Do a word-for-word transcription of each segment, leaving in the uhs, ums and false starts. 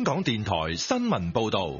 港電台新聞報道。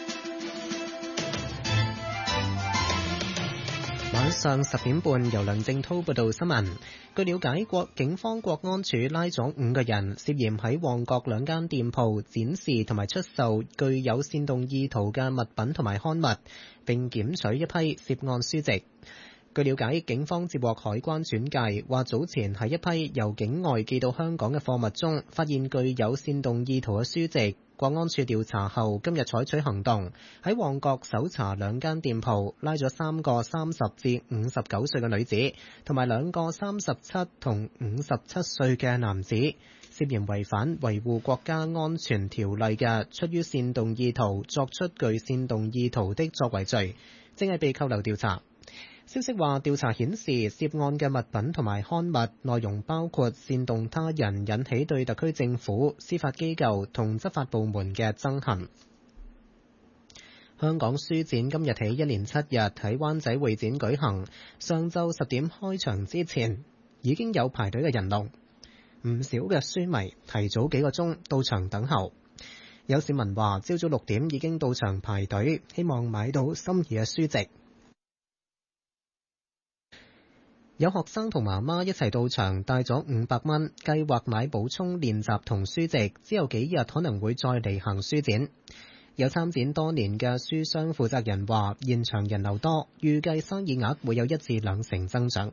晚上十點半，由梁正滔報道新聞。據了解，國警方國安處拉咗五個人，涉嫌喺旺角兩間店鋪展示同埋出售具有煽動意圖嘅物品同埋刊物，並檢取一批涉案書籍。據了解，警方接獲海關轉介，話早前喺一批由境外寄到香港嘅貨物中，發現具有煽動意圖嘅書籍。國安處調查後，今日採取行動，喺旺角搜查兩間店鋪，拉咗三個三十至五十九歲嘅女子，同埋兩個三十七同五十七歲嘅男子，涉嫌違反維護國家安全條例嘅出於煽動意圖作出具煽動意圖的作為罪，正係被扣留調查。消息話，調查顯示涉案嘅物品同埋刊物內容包括煽動他人引起對特區政府、司法機構同執法部門嘅憎恨。香港書展今日起一連七日喺灣仔會展舉行，上晝十點開場之前已經有排隊嘅人龍，唔少嘅書迷提早幾個鐘到場等候。有市民話，朝早六點已經到場排隊，希望買到心儀嘅書籍。有學生同媽媽一齊到場，帶咗五百蚊，計劃買補充練習同書籍，之後幾日可能會再嚟行書展。有參展多年嘅書商負責人話，現場人流多，預計生意額會有一至兩成增長。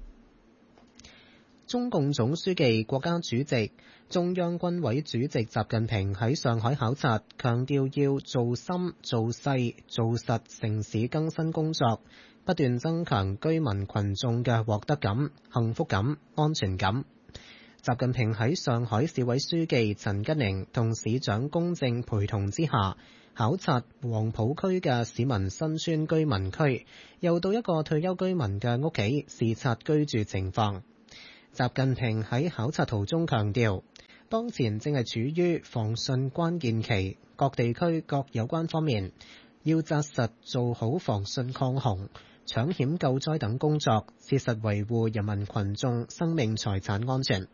中共總書記、國家主席、中央軍委主席習近平喺上海考察，強調要做深、做細、做實城市更新工作，不斷增強居民群眾嘅獲得感、幸福感、安全感。習近平喺上海市委書記陳吉寧同市長龔正陪同之下，考察黃浦區嘅市民新村居民區，又到一個退休居民嘅屋企視察居住情況。習近平喺考察途中強調，當前正係處於防汛關鍵期，各地區各有關方面要紮實做好防汛抗洪、搶險救災等工作，切實維護人民群眾生命財產安全。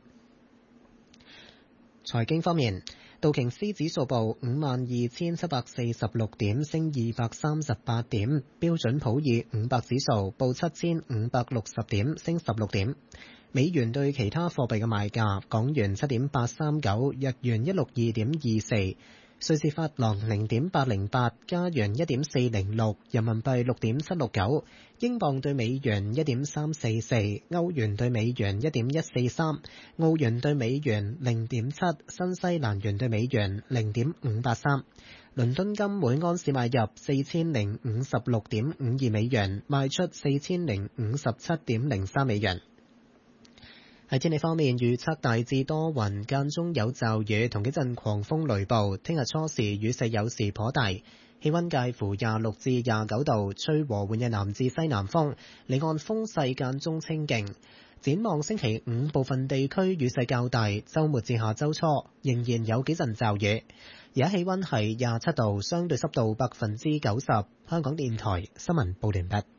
財經方面，道瓊斯指數報五萬二千七百四十六點，升二百三十八點；標準普爾五百指數報七千五百六十點，升十六點。美元對其他貨幣嘅賣價：港元七點八三九，日元一六二點二四，瑞士法郎零點八零八，加元一點四零六，人民幣六點七六九，英鎊對美元一點三四四，歐元對美元一點一四三，澳元對美元零點七，新西蘭元對美元零點五八三。倫敦金每安士買入四千零五十六點五二美元，賣出四千零五十七點零三美元。喺天氣方面，預測大致多雲，間中有驟雨同幾陣狂風雷暴。聽日初時雨勢有時頗大，氣溫介乎廿六至廿九度，吹和緩嘅南至西南風，離岸風勢間中清勁。展望星期五，部分地區雨勢較大，週末至下週初仍然有幾陣驟雨。而家氣溫係廿七度，相對濕度百分之九十。香港電台新聞報完畢。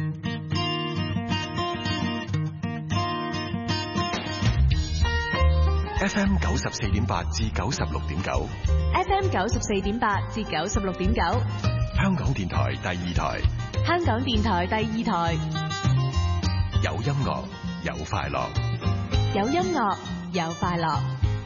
F M 九十四點八至九十六點九 ，F M 九十四點八至九十六點九， 香港電台第二台， 香港電台第二台， 有音樂有快樂， 有音樂有快樂。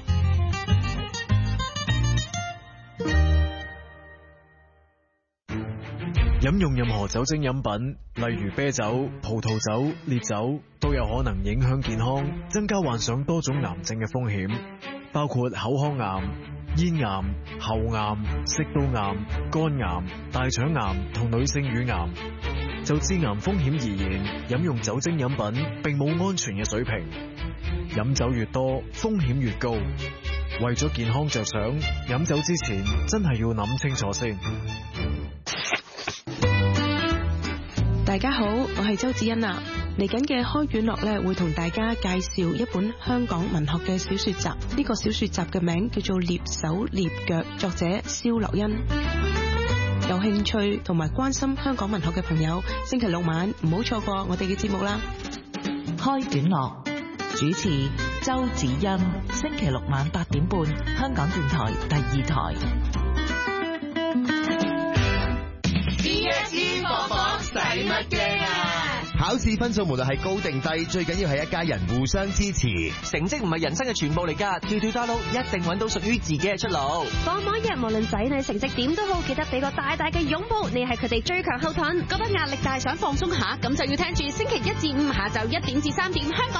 飲用任何酒精飲品，例如啤酒、葡萄酒、烈酒，都有可能影響健康，增加患上多種癌症嘅風險，包括口腔癌、咽癌、喉癌、食道癌、肝癌、大腸癌同女性乳癌。就致癌風險而言，飲用酒精飲品並冇安全嘅水平，飲酒越多，風險越高。為咗健康着想，飲酒之前真係要諗清楚先。 大家好，我係周子欣啊。嚟緊嘅開卷樂咧，會同大家介紹一本香港文學嘅小說集。呢個小說集嘅名叫做《躡手躡腳》，作者蕭留恩。有興趣同埋關心香港文學嘅朋友，星期六晚唔好錯過我哋嘅節目啦。 開卷樂主持周子欣，星期六晚八點半，香港電台第二台。 D S E 放榜使乜驚啊？ 考試分數無論係高定低，最緊要係一家人互相支持。 成績唔係人生嘅全部嚟㗎，跳跳打撈一定揾到屬於自己嘅出路。 放榜日無論仔女成績點都好，記得俾個大大嘅擁抱，你係佢哋最強後盾。 覺得壓力大想放鬆下，咁就要聽住星期一至五下晝一點至三點香港